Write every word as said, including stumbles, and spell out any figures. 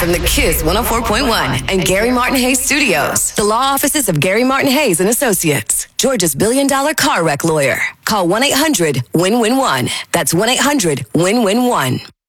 from the Kiss one oh four point one and Gary Martin Hayes Studios. The law offices of Gary Martin Hayes and Associates. Georgia's billion dollar car wreck lawyer. Call one eight hundred win win one. That's one eight hundred win win one.